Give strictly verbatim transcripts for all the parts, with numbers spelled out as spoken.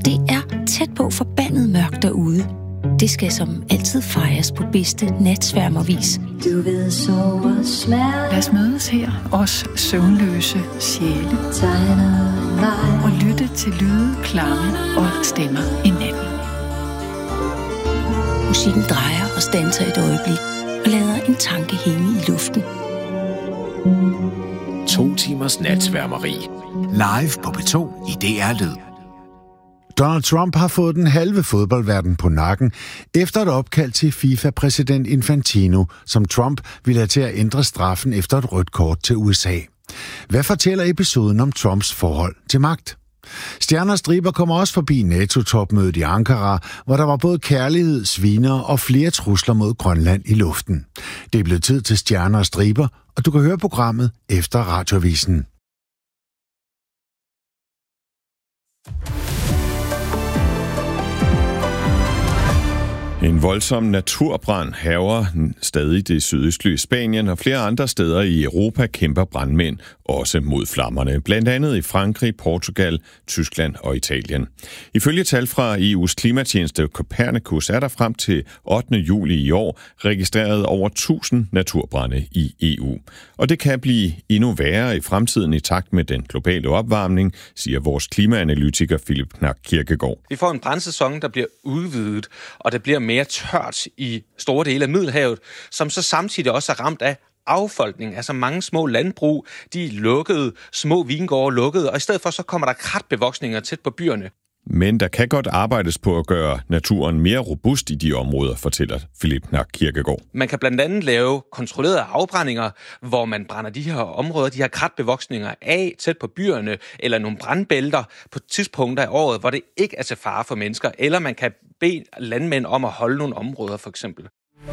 Det er tæt på forbandet mørkt derude. Det skal som altid fejres på bedste natsværmervis. Du ved sove og smerte. Lad os mødes her, os søvnløse sjæle. Og lytte til lyde, klange og stemmer i natten. Musikken drejer og standser et øjeblik og lader en tanke hænge i luften. To timers natsværmeri. Live på P to i D R Lyd. Donald Trump har fået den halve fodboldverden på nakken efter et opkald til FIFA-præsident Infantino, som Trump ville have til at ændre straffen efter et rødt kort til U S A. Hvad fortæller episoden om Trumps forhold til magt? Stjerner og striber kommer også forbi NATO-topmødet i Ankara, hvor der var både kærlighed, sviner og flere trusler mod Grønland i luften. Det er blevet tid til Stjerner og striber, og du kan høre programmet efter Radioavisen. En voldsom naturbrand hærger stadig det sydøstlige Spanien, og flere andre steder i Europa kæmper brandmænd også mod flammerne, blandt andet i Frankrig, Portugal, Tyskland og Italien. Ifølge tal fra E U's klimatjeneste Copernicus er der frem til ottende juli i år registreret over tusind naturbrande i E U. Og det kan blive endnu værre i fremtiden i takt med den globale opvarmning, siger vores klimaanalytiker Philip Knack Kirkegaard. Vi får en brandsæson, der bliver udvidet, og der bliver mere tørt i store dele af Middelhavet, som så samtidig også er ramt af affolkning. Altså mange små landbrug, de er lukkede, små vingårde lukkede, og i stedet for så kommer der kratbevoksninger tæt på byerne. Men der kan godt arbejdes på at gøre naturen mere robust i de områder, fortæller Philip Knack Kirkegaard. Man kan blandt andet lave kontrollerede afbrændinger, hvor man brænder de her områder, de her kratbevoksninger af tæt på byerne, eller nogle brandbælter på tidspunkter af året, hvor det ikke er til fare for mennesker, eller man kan bede landmænd om at holde nogle områder, for eksempel.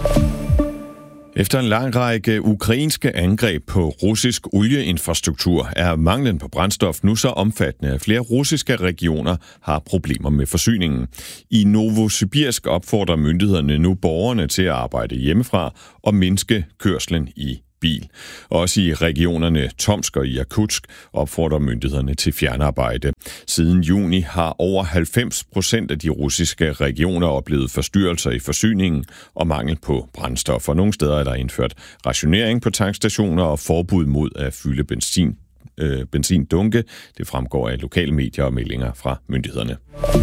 Efter en lang række ukrainske angreb på russisk olieinfrastruktur er manglen på brændstof nu så omfattende, at flere russiske regioner har problemer med forsyningen. I Novosibirsk opfordrer myndighederne nu borgerne til at arbejde hjemmefra og mindske kørslen i bil. Også i regionerne Tomsk og Jakutsk opfordrer myndighederne til fjernarbejde. Siden juni har over halvfems procent af de russiske regioner oplevet forstyrrelser i forsyningen og mangel på brændstof. Og nogle steder er der indført rationering på tankstationer og forbud mod at fylde benzin, øh, benzindunke. Det fremgår af lokale medier og meldinger fra myndighederne.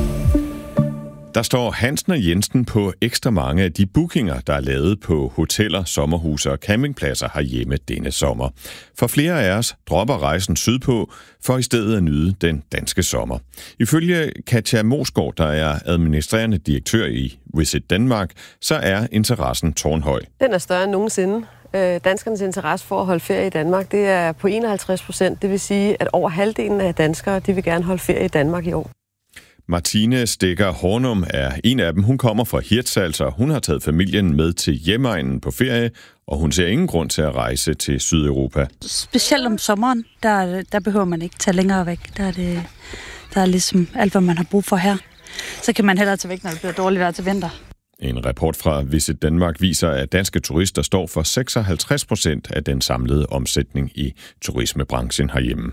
Der står Hansen og Jensen på ekstra mange af de bookinger, der er lavet på hoteller, sommerhuse og campingpladser herhjemme denne sommer. For flere af os dropper rejsen sydpå for i stedet at nyde den danske sommer. Ifølge Katja Mosgaard, der er administrerende direktør i Visit Denmark, så er interessen tårnhøj. Den er større end nogensinde. Danskernes interesse for at holde ferie i Danmark, det er på enoghalvtreds procent. Det vil sige, at over halvdelen af danskere, de vil gerne holde ferie i Danmark i år. Martine Stikker Hornum er en af dem. Hun kommer fra Hirtshals, og hun har taget familien med til hjemegnen på ferie, og hun ser ingen grund til at rejse til Sydeuropa. Specielt om sommeren, der, der behøver man ikke tage længere væk. Der er, det, der er ligesom alt, hvad man har brug for her. Så kan man hellere tage væk, når det bliver dårligt vejr til vinter. En rapport fra Visit Danmark viser, at danske turister står for seksoghalvtreds procent af den samlede omsætning i turismebranchen herhjemme.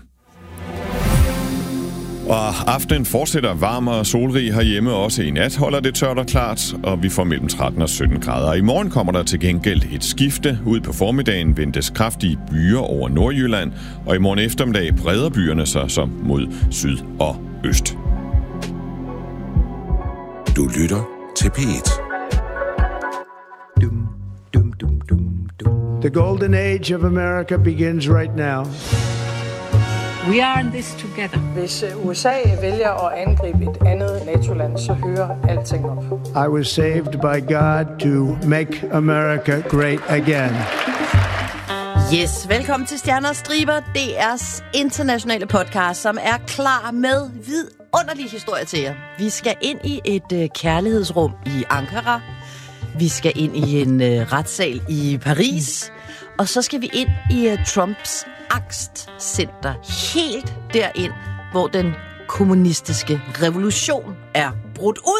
Og aftenen fortsætter varm og solrig herhjemme. Også i nat holder det tørt og klart, og vi får mellem tretten og sytten grader. I morgen kommer der til gengæld et skifte. Ud på formiddagen ventes kraftige byer over Nordjylland, og i morgen eftermiddag breder byerne sig som mod syd og øst. Du lytter til P et. The golden age of America begins right now. We are in this together. Hvis U S A vælger at angribe et andet NATO-land, så hører alting op. I was saved by God to make America great again. Yes, velkommen til Stjerner og Striber, D R's internationale podcast, som er klar med vidunderlige historier til jer. Vi skal ind i et uh, kærlighedsrum i Ankara. Vi skal ind i en uh, retssal i Paris. Og så skal vi ind i uh, Trumps angstcenter, helt derind, hvor den kommunistiske revolution er brudt ud.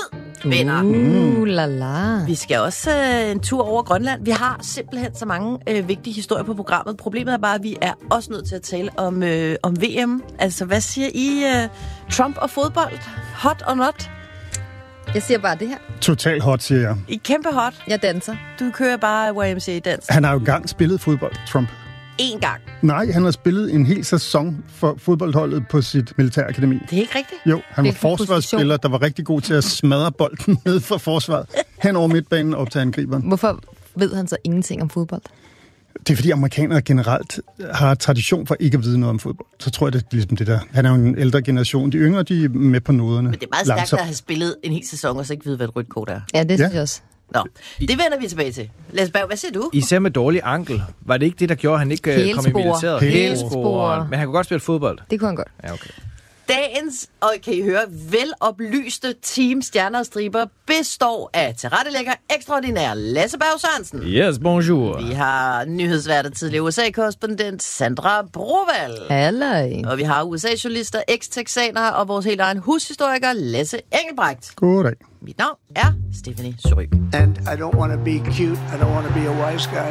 Venner. Uh, la la. Vi skal også øh, en tur over Grønland. Vi har simpelthen så mange øh, vigtige historier på programmet. Problemet er bare, at vi er også nødt til at tale om, øh, om V M. Altså, hvad siger I? Øh, Trump og fodbold? Hot or not? Jeg siger bare det her. Total hot, siger jeg. I kæmpe hot. Jeg danser. Du kører bare Y M C A-dans. Han har jo engang spillet fodbold, Trump. En gang? Nej, han har spillet en hel sæson for fodboldholdet på sit militærakademi. Det er ikke rigtigt? Jo, han var forsvarsspiller, der var rigtig god til at smadre bolden ned for forsvaret. Hen over midtbanen op til angriberen. Hvorfor ved han så ingenting om fodbold? Det er fordi amerikanere generelt har tradition for ikke at vide noget om fodbold. Så tror jeg, det er ligesom det der. Han er jo en ældre generation. De yngre, de er med på noderne. Men det er meget stærkt at have spillet en hel sæson, og så ikke vide, hvad et rødt kort er. Ja, det synes jeg også. Nå, det vender vi tilbage til. Lars Berg, hvad siger du? Især med dårlig ankel. Var det ikke det, der gjorde, at han ikke Hælspor. kom i militæret? Hælspor. Men han kunne godt spille fodbold. Det kunne han godt. Ja, okay. Dagens, og kan I høre, veloplyste Team Stjerner og Striber består af tilrettelægger ekstraordinær Lasse Berg Sørensen. Yes, bonjour. Vi har nyhedsvært og tidligere U S A-korrespondent Sandra Broval. Halløj. Og vi har U S A-journalister, eks-texanere og vores helt egen hushistoriker Lasse Engelbrecht. Goddag. Mit navn er Stephanie Søryg. And I don't want to be cute. I don't want to be a wise guy.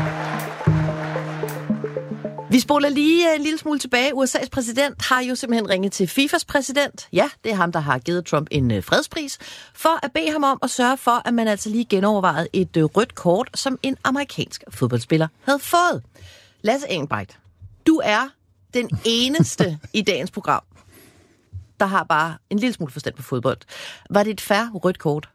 Vi spoler lige en lille smule tilbage. U S A's præsident har jo simpelthen ringet til FIFAs præsident. Ja, det er ham, der har givet Trump en fredspris, for at bede ham om at sørge for, at man altså lige genovervejede et rødt kort, som en amerikansk fodboldspiller havde fået. Lasse Engelbrecht, du er den eneste i dagens program, der har bare en lille smule forstand på fodbold. Var det et fair rødt kort?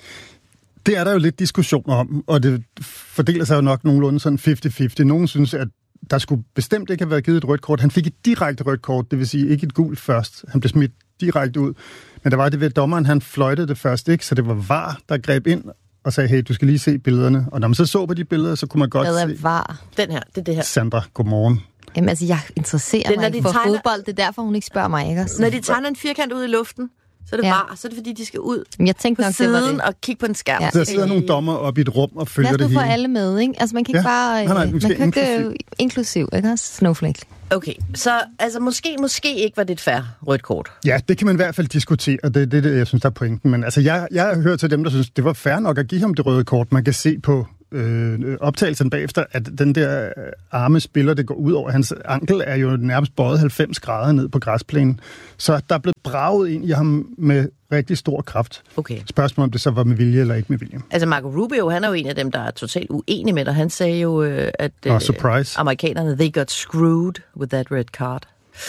Det er der jo lidt diskussioner om, og det fordeler sig jo nok nogenlunde sådan halvtreds halvtreds. Nogen synes, at der skulle bestemt ikke have været givet et rødt kort. Han fik et direkte rødt kort, det vil sige ikke et gult først. Han blev smidt direkte ud. Men der var det ved, at dommeren han fløjtede det først, ikke? Så det var V A R, der greb ind og sagde, hey, du skal lige se billederne. Og når man så så på de billeder, så kunne man godt Hvad er se... V A R? Den her, det er det her. Sandra, godmorgen. Jamen altså, jeg interesserer det, mig de for tegner... fodbold, det er derfor, hun ikke spørger mig, ikke også? Når de tegner en firkant ud i luften, så er det ja. bare, så er det fordi, de skal ud jeg tænkte på nok, siden det var det. og kigge på en skærm. Ja. Der sidder nogle dommer op i et rum og følger det hele. Lad os nu få alle med, ikke? Altså, man kan ikke ja. bare... Nej, nej, man kan ikke inklusiv, ikke også? Snowflake. Okay, så altså måske, måske ikke var det et fair rødt kort. Ja, det kan man i hvert fald diskutere, og det er det, jeg synes, der er pointen. Men altså, jeg, jeg har hørt til dem, der synes, det var fair nok at give ham det røde kort. Man kan se på øh, optagelsen bagefter, at den der arme spiller, det går ud over hans ankel, er jo nærmest bøjet halvfems grader ned på græsplænen. Så der er blevet braget ind i ham med rigtig stor kraft. Okay. Spørgsmålet om det så var med vilje eller ikke med vilje. Altså Marco Rubio, han er jo en af dem, der er totalt uenig med dig. Han sagde jo, at oh, surprise. amerikanerne, they got screwed with that red card.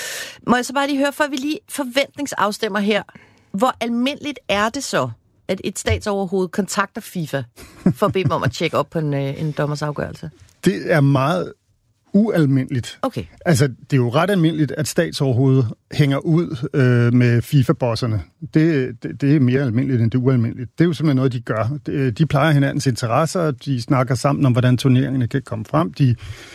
Må jeg så bare lige høre, for vi lige forventningsafstemmer her. Hvor almindeligt er det så, at et statsoverhoved kontakter FIFA for at bede dem om at tjekke op på en, en dommers afgørelse? Det er meget ualmindeligt. Okay. Altså, det er jo ret almindeligt, at statsoverhovedet hænger ud øh, med FIFA-bosserne. Det, det, det er mere almindeligt, end det er ualmindeligt. Det er jo simpelthen noget, de gør. De, de plejer hinandens interesser, de snakker sammen om, hvordan turneringerne kan komme frem. De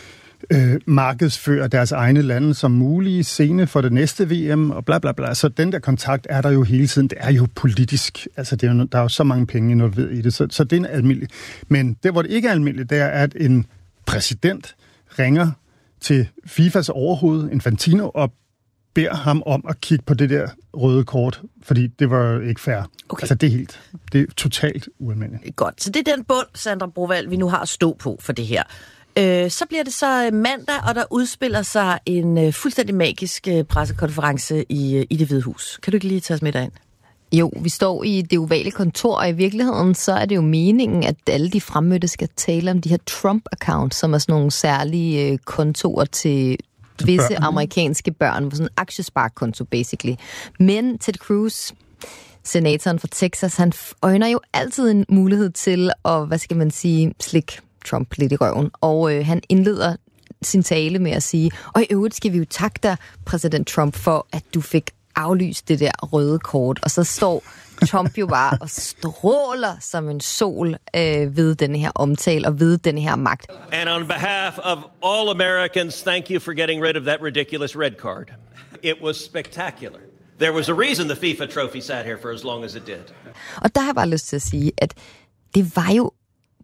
øh, markedsfører deres egne lande som mulige scene for det næste V M, og bla bla bla. Så den der kontakt er der jo hele tiden. Det er jo politisk. Altså, det er jo, der er jo så mange penge involveret i det, så, så det er almindeligt. Men det, hvor det ikke er almindeligt, det er, at en præsident ringer til FIFAs overhoved, Infantino, og beder ham om at kigge på det der røde kort, fordi det var ikke fair. Okay. Altså, det er helt, det er totalt ualmindeligt. Godt, så det er den bund, Sandra Broval, vi nu har at stå på for det her. Øh, så bliver det så mandag, og der udspiller sig en øh, fuldstændig magisk øh, pressekonference i, øh, i Det Hvide Hus. Kan du ikke lige tage os med derind? Jo, vi står i det ovale kontor, og i virkeligheden så er det jo meningen, at alle de fremmødte skal tale om de her Trump-accounts, som er sådan nogle særlige kontorer til visse børn. amerikanske børn, sådan en aktiesparekonto, basically. Men Ted Cruz, senatoren fra Texas, han øjner jo altid en mulighed til at, hvad skal man sige, slikke Trump lidt i røven. Og øh, han indleder sin tale med at sige, og i øvrigt skal vi jo takke dig, præsident Trump, for at du fik aflyst det der røde kort. Og så står Trump jo bare og stråler som en sol øh, ved denne her omtale og ved denne her magt. And on behalf of all Americans, thank you for getting rid of that ridiculous red card. It was spectacular. There was a reason the FIFA trophy sat here for as long as it did. Og der har jeg bare lyst til at sige, at det var jo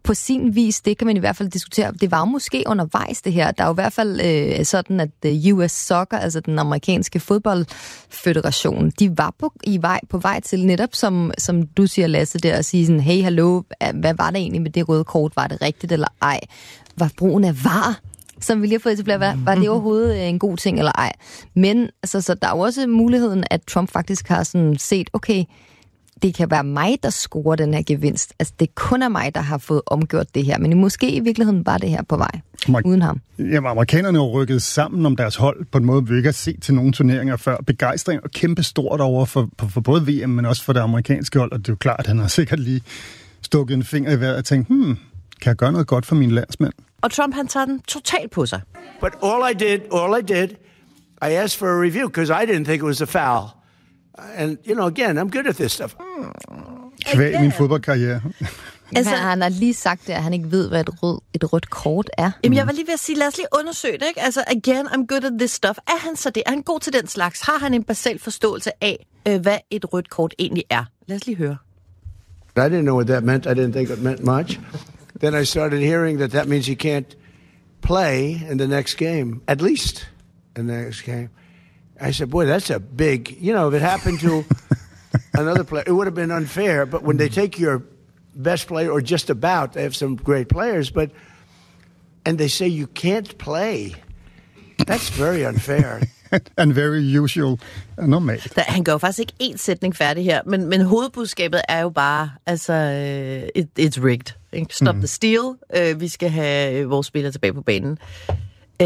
på sin vis, det kan man i hvert fald diskutere. Det var jo måske undervejs det her. Der er jo i hvert fald øh, sådan, at U S Soccer, altså den amerikanske fodboldfederation, de var på, i vej, på vej til netop, som, som du siger, Lasse, der at sige sådan, hey, hallo, hvad var der egentlig med det røde kort? Var det rigtigt eller ej? Var brugen af V A R, som vi lige har fået etableret, var, var det overhovedet en god ting eller ej? Men altså, så der er jo også muligheden, at Trump faktisk har sådan set, okay, det kan være mig, der scorer den her gevinst. Altså, det kun er mig, der har fået omgjort det her. Men måske i virkeligheden var det her på vej, Amer- uden ham. Jamen, amerikanerne har rykket sammen om deres hold på en måde, vi ikke har set til nogle turneringer før. Begejstring og kæmpe stort over for, for, for både V M, men også for det amerikanske hold. Og det er jo klart, at han har sikkert lige stukket en finger i vejret og tænkt, hmm, kan jeg gøre noget godt for mine landsmænd? Og Trump, han tager den totalt på sig. But all I did, all I did, I asked for a review, because I didn't think it was a foul. And, you know, again, I'm good at this stuff. Kvæg min fodboldkarriere. Altså, han har lige sagt det, at han ikke ved, hvad et, rød, et rødt kort er. Jamen, jeg var lige ved at sige, lad os lige undersøge det, ikke? Altså, again, I'm good at this stuff. Er han så det? Er han god til den slags? Har han en basal forståelse af, øh, hvad et rødt kort egentlig er? Lad os lige høre. I didn't know what that meant. I didn't think it meant much. Then I started hearing that that means he can't play in the next game, at least in the next game. I said, boy, that's a big, you know, if it happened to another player, it would have been unfair. But when they take your best player, or just about, they have some great players, but, and they say you can't play, that's very unfair. And very usual. Normalt. Han gør faktisk ikke én sætning færdig her, men, men hovedbudskabet er jo bare, altså, it, it's rigged. Ikke? Stop mm. the steal. Uh, vi skal have vores spillere tilbage på banen. Uh,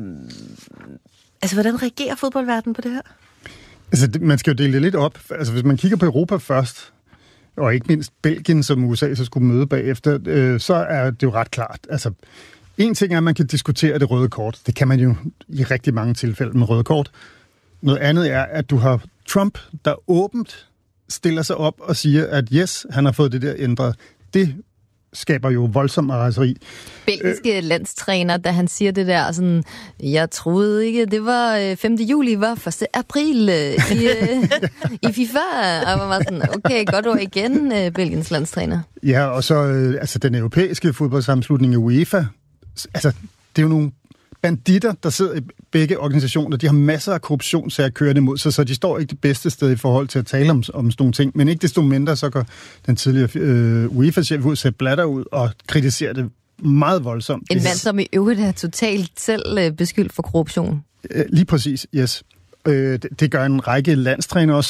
altså, hvordan reagerer fodboldverdenen på det her? Altså, det, man skal jo dele det lidt op. Altså, hvis man kigger på Europa først, og ikke mindst Belgien, som U S A så skulle møde bagefter, øh, så er det jo ret klart. Altså, en ting er, at man kan diskutere det røde kort. Det kan man jo i rigtig mange tilfælde med røde kort. Noget andet er, at du har Trump, der åbent stiller sig op og siger, at yes, han har fået det der ændret. Det skaber jo voldsom raseri. Belgiske øh. landstræner, da han siger det der, sådan, jeg troede ikke, det var femte juli, var første april i, i FIFA, og man var sådan, okay, godt ord igen, Belgiens landstræner. Ja, og så altså den europæiske fodboldsammenslutning af UEFA, altså, det er jo nogle banditter, der sidder i begge organisationer. De har masser af korruptionssager kørende imod sig, så de står ikke det bedste sted i forhold til at tale om, om sådan nogle ting. Men ikke desto mindre, så går den tidligere øh, UEFA-chef ud, Sepp Blatter ud og kritiserer det meget voldsomt. En mand, som i øvrigt er totalt selv beskyldt for korruption. Lige præcis, yes. Øh, det, det gør en række landstrænere også,